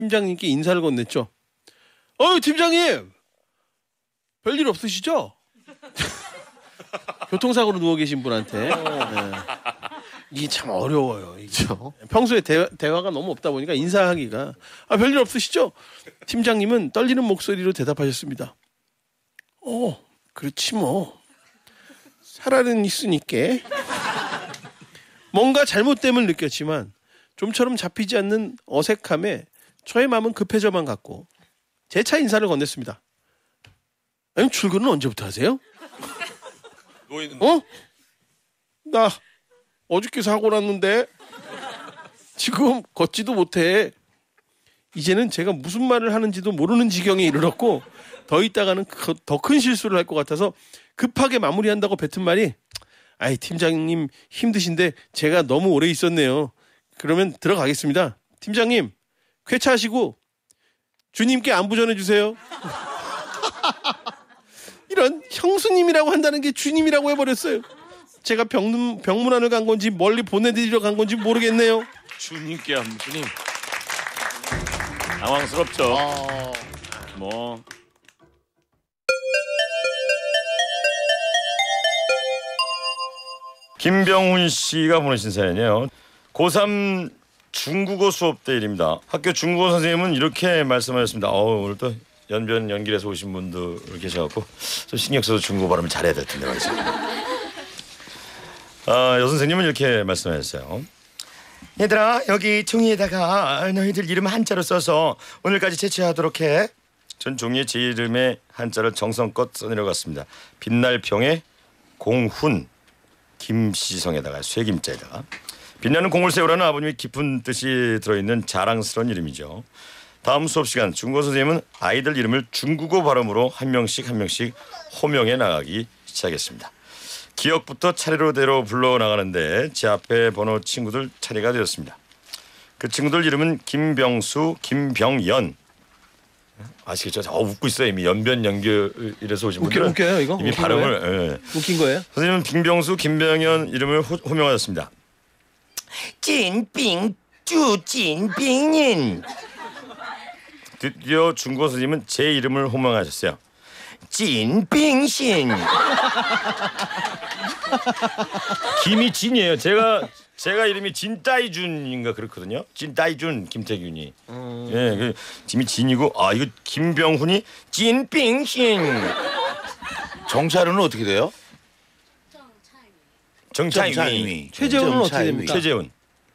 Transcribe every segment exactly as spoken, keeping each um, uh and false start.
팀장님께 인사를 건넸죠. 어유 팀장님, 별일 없으시죠? 교통사고로 누워 계신 분한테. 네. 이게 참 어려워요. 그렇죠. 평소에 대화, 대화가 너무 없다 보니까 인사하기가. 아, 별일 없으시죠? 팀장님은 떨리는 목소리로 대답하셨습니다. 어, 그렇지 뭐. 살아는 있으니까. 뭔가 잘못됨을 느꼈지만 좀처럼 잡히지 않는 어색함에 저의 마음은 급해져만 갔고 제 차 인사를 건넸습니다. 아니, 출근은 언제부터 하세요? 어? 나 어저께 사고 났는데 지금 걷지도 못해. 이제는 제가 무슨 말을 하는지도 모르는 지경에 이르렀고 더 있다가는 더 큰 실수를 할 것 같아서 급하게 마무리한다고 뱉은 말이 아이 팀장님 힘드신데 제가 너무 오래 있었네요. 그러면 들어가겠습니다. 팀장님 쾌차하시고 주님께 안부 전해주세요. 이런 형수님이라고 한다는 게 주님이라고 해버렸어요. 제가 병문, 병문안을 간 건지 멀리 보내드리러 간 건지 모르겠네요. 주님께 안부. 주님 당황스럽죠. 아... 뭐 김병훈 씨가 보내신 사연이에요. 고삼 중국어 수업 때 일입니다. 학교 중국어 선생님은 이렇게 말씀하셨습니다. 어, 오늘 또 연변 연길에서 오신 분들 계셔갖고 좀 신경 써서 중국어 발음을 잘해야 될 텐데 말이죠. 아, 여선생님은 이렇게 말씀하셨어요. 얘들아, 여기 종이에다가 너희들 이름 한자로 써서 오늘까지 제출하도록 해. 전 종이에 제 이름의 한자를 정성껏 써내려갔습니다. 빛날 병에 공훈, 김시성에다가 쇠김자에다가. 빛나는 공을 세우라는 아버님의 깊은 뜻이 들어있는 자랑스러운 이름이죠. 다음 수업 시간 중국어 선생님은 아이들 이름을 중국어 발음으로 한 명씩 한 명씩 호명해 나가기 시작했습니다. 기억부터 차례로대로 불러나가는데 제 앞에 번호 친구들 차례가 되었습니다. 그 친구들 이름은 김병수, 김병연. 아시겠죠? 어, 웃고 있어요. 이미 연변 연결에서 오신 분들은. 웃겨요 이거? 이미 발음을. 예. 웃긴 거예요? 선생님은 김병수, 김병연 이름을 호, 호명하셨습니다. 찐빙주 찐빙인. 드디어 중국어 선생님은 제 이름을 호명하셨어요. 찐빙신. 김이 진이에요. 제가 제가 이름이 진따이준인가 그렇거든요. 진따이준 김태균이. 음. 예, 그 김이 진이고 아 이거 김병훈이 찐빙신. 정차료는 어떻게 돼요? 정차윤이. 최재훈은 어떻게 됩니까? 최재훈.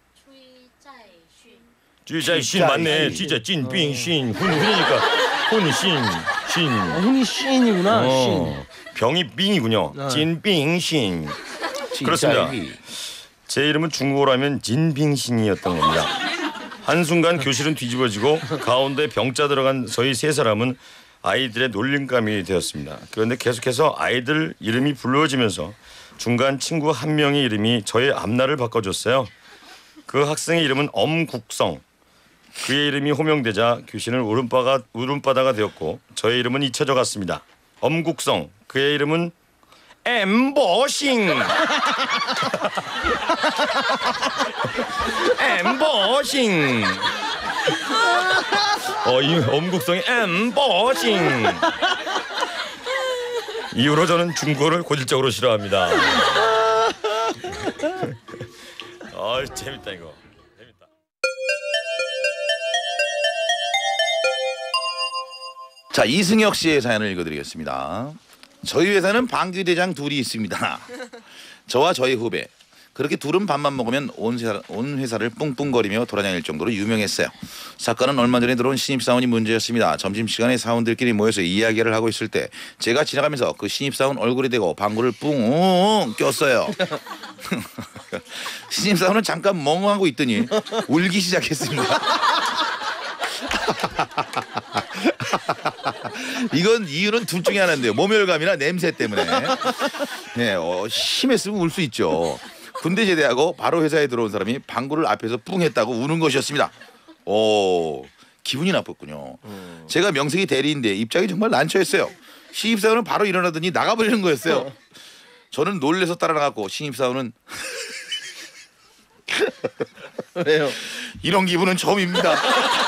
쥐자이신 맞네. 쥐자 찐빙신. 훈 훈이니까 훈신 신. 아, 훈이 신이구나. 어, 병이 빙이군요. 아. 찐빙신. 그렇습니다. 제 이름은 중국어로 하면 진빙신이었던 겁니다. 한순간 교실은 뒤집어지고 가운데 병자 들어간 저희 세 사람은 아이들의 놀림감이 되었습니다. 그런데 계속해서 아이들 이름이 불러지면서 중간 친구 한 명의 이름이 저의 앞날을 바꿔줬어요. 그 학생의 이름은 엄국성. 그의 이름이 호명되자 교실은 울음바가, 울음바다가 되었고 저의 이름은 잊혀져 갔습니다. 엄국성. 그의 이름은 엠버싱. 엠버싱. 어, 이 엄국성이 엠버싱. 이후로 저는 중국어를 고질적으로 싫어합니다. 아, 재밌다 이거. 재밌다. 자, 이승혁 씨의 사연을 읽어드리겠습니다. 저희 회사는 방귀대장 둘이 있습니다. 저와 저희 후배. 그렇게 둘은 밥만 먹으면 온, 회사, 온 회사를 뿡뿡거리며 돌아다닐 정도로 유명했어요. 사건은 얼마 전에 들어온 신입사원이 문제였습니다. 점심시간에 사원들끼리 모여서 이야기를 하고 있을 때 제가 지나가면서 그 신입사원 얼굴에 대고 방구를 뿡 꼈어요. 신입사원은 잠깐 멍하고 있더니 울기 시작했습니다. 이건 이유는 둘 중에 하나인데요. 모멸감이나 냄새 때문에. 네, 어, 심했으면 울 수 있죠. 군대 제대하고 바로 회사에 들어온 사람이 방구를 앞에서 뿡 했다고 우는 것이었습니다. 오, 기분이 나빴군요. 음. 제가 명색이 대리인데 입장이 정말 난처했어요. 신입사원은 바로 일어나더니 나가버리는 거였어요. 어. 저는 놀래서 따라 나갔고 신입사원은 왜요? 이런 기분은 처음입니다.